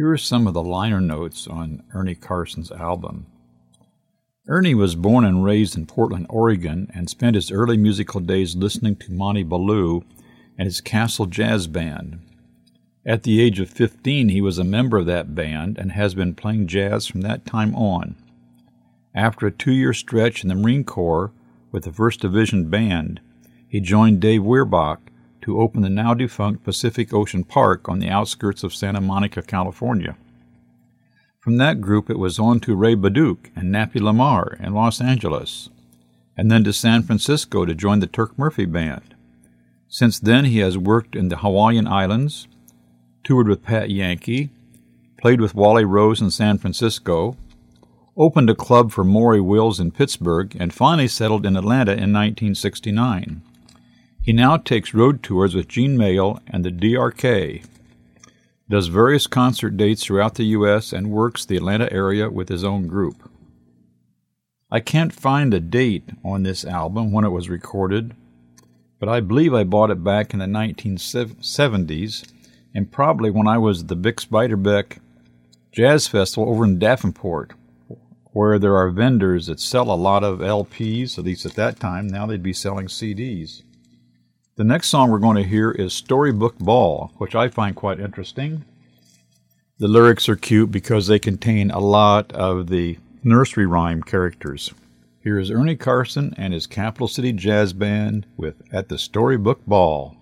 Here are some of the liner notes on Ernie Carson's album. Ernie was born and raised in Portland, Oregon, and spent his early musical days listening to Monty Ballou and his Castle Jazz Band. At the age of 15, he was a member of that band and has been playing jazz from that time on. After a 2-year stretch in the Marine Corps with the 1st Division Band, he joined Dave Wierbach to open the now-defunct Pacific Ocean Park on the outskirts of Santa Monica, California. From that group, it was on to Ray Baduch and Nappy Lamar in Los Angeles, and then to San Francisco to join the Turk Murphy Band. Since then, he has worked in the Hawaiian Islands, toured with Pat Yankee, played with Wally Rose in San Francisco, opened a club for Maury Wills in Pittsburgh, and finally settled in Atlanta in 1969. He now takes road tours with Gene Mayall and the DRK, does various concert dates throughout the U.S., and works the Atlanta area with his own group. I can't find a date on this album when it was recorded, but I believe I bought it back in the 1970s, and probably when I was at the Bix Beiderbecke Jazz Festival over in Davenport, where there are vendors that sell a lot of LPs, at least at that time. Now they'd be selling CDs. The next song we're going to hear is Storybook Ball, which I find quite interesting. The lyrics are cute because they contain a lot of the nursery rhyme characters. Here is Ernie Carson and his Capital City Jazz Band with At the Storybook Ball.